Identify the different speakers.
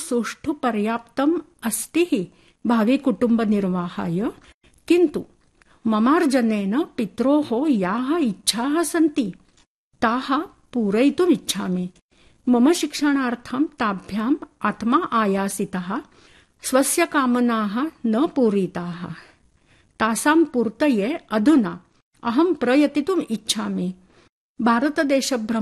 Speaker 1: सुष्ठु पर्याप्तम् अस्ति भावी कुटुंब निर्वाहाय, किन्तु ममार्जनेन पित्रोः याः इच्छाः सन्ति ताः पूरयितुम् इच्छामि। मम शिक्षणार्थं ताभ्याम् आत्मा आयासितः, स्वस्य कामनाः न पूरिताः। तासां पूर्तये अधुना अहं प्रयतितुम् इच्छामि। भारतदेशभ्रमणे